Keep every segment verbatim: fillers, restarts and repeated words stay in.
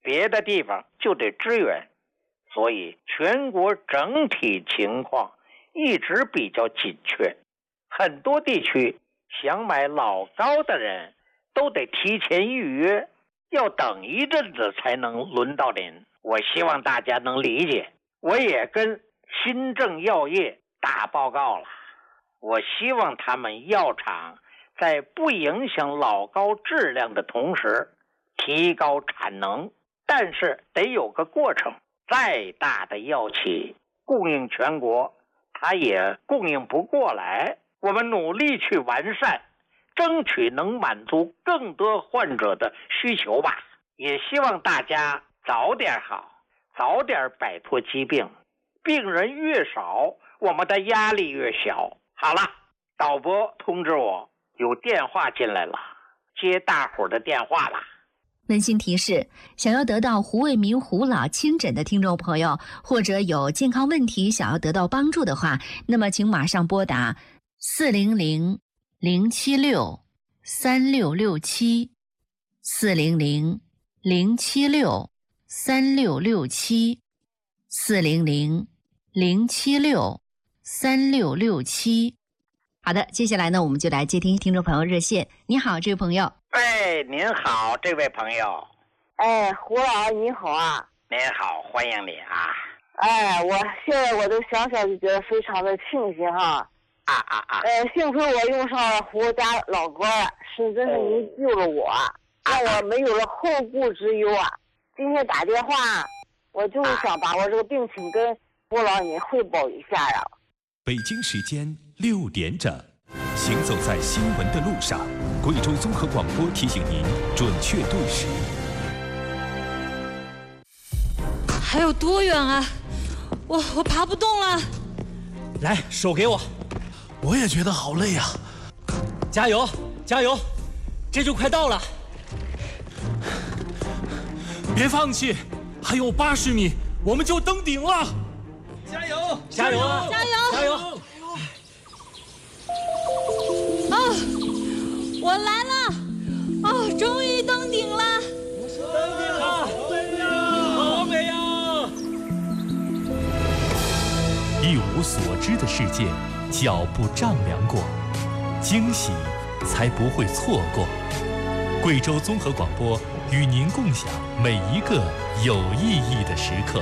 别的地方就得支援，所以全国整体情况一直比较紧缺。很多地区想买老高的人都得提前预约，要等一阵子才能轮到您。我希望大家能理解。我也跟新政药业打报告了，我希望他们药厂在不影响老高质量的同时提高产能，但是得有个过程。再大的药企供应全国，它也供应不过来。我们努力去完善，争取能满足更多患者的需求吧。也希望大家早点好，早点摆脱疾病。病人越少，我们的压力越小。好了，导播通知我有电话进来了，接大伙的电话了。 温馨提示：想要得到胡卫民胡老亲诊的听众朋友，或者有健康问题想要得到帮助的话，那么请马上拨打四零零零七六三六六七四零零零七六三六六七四零零零七六三六六七。好的，接下来呢，我们就来接听听众朋友热线。你好，这位朋友。 哎，您好，这位朋友。 哎，胡老你好啊。 您好，欢迎你啊。 哎，我现在我都想想就觉得非常的庆幸哈。 啊啊啊！ 呃，幸亏我用上了胡家老高，是真是您救了我，让我没有了后顾之忧啊。今天打电话，我就是想把我这个病情跟胡老您汇报一下呀。 北京时间六点整，行走在新闻的路上，贵州综合广播提醒您准确对时。 还有多远啊？我我爬不动了。 来，手给我。 我也觉得好累啊。 加油，加油，这就快到了。 别放弃，还有八十米，我们就登顶了。 加油，加油啊！ 加油， 加油！ 哦，我来了！哦，终于登顶了！ 登顶了！好美呀！ 一无所知的世界，脚步丈量过，惊喜才不会错过。贵州综合广播与您共享每一个有意义的时刻。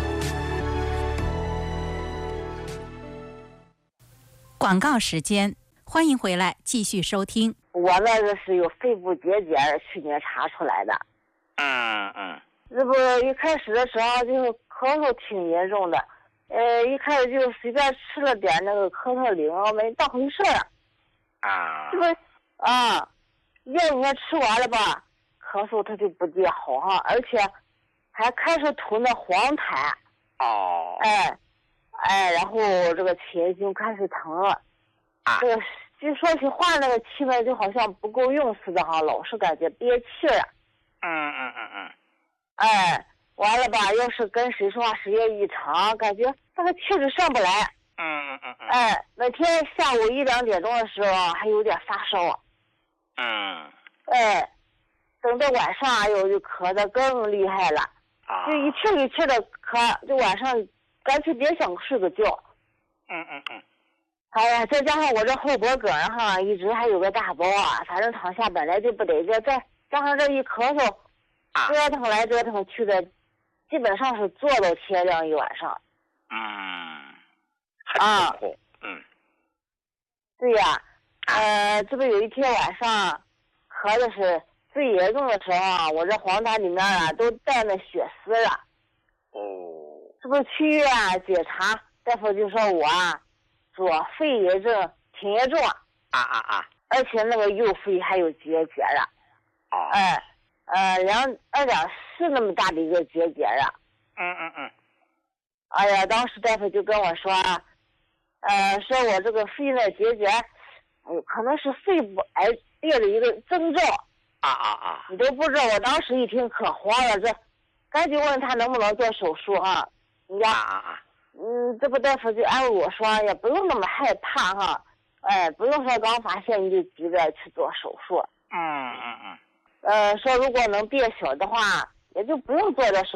广告时间，欢迎回来继续收听。 我那个是有肺部结节，去年查出来的。 嗯嗯。 这不一开始的时候就是咳嗽挺严重的，呃，一开始就随便吃了点那个咳嗽灵，没当回事儿。 啊。 这不啊，药你看吃完了吧，咳嗽它就不见好哈，而且还开始吐那黄痰。 哦。 哎。哎，然后这个前胸开始疼了， 啊， 这个就说起话那个气呢，就好像不够用似的哈，老是感觉憋气儿。 嗯嗯嗯嗯。 哎，完了吧，要是跟谁说话时间一长，感觉那个气儿上不来。 嗯嗯嗯嗯。 哎，每天下午一两点钟的时候还有点发烧。 嗯。 哎，等到晚上哎呦就咳得更厉害了， 啊， 就一气一气的咳，就晚上。干脆别想睡个觉。 嗯嗯嗯。 哎呀，再加上我这后脖梗哈，一直还有个大包啊，反正躺下本来就不得劲，再加上这一咳嗽，折腾来折腾去的，基本上是坐到天亮一晚上。 嗯，很痛苦。嗯。 对呀，呃，这不有一天晚上咳的是最严重的时候啊，我这黄疸里面啊都带那血丝了。 哦。 这不去医院检查，大夫就说我啊，左肺炎症挺严重啊啊啊啊！ 而且那个右肺还有结节了。 哦。 哎，呃，两二点四那么大的一个结节了。 嗯嗯嗯。 哎呀，当时大夫就跟我说，呃，说我这个肺的结节，哎呦，可能是肺部癌变的一个征兆。 啊啊啊！ 你都不知道，我当时一听可慌了，这赶紧问他能不能做手术哈。你啊啊啊！ 嗯，这不大夫就安慰我说，也不用那么害怕哈，哎，不用说刚发现你就急着去做手术。 嗯嗯嗯。 呃，说如果能变小的话，也就不用做这手术。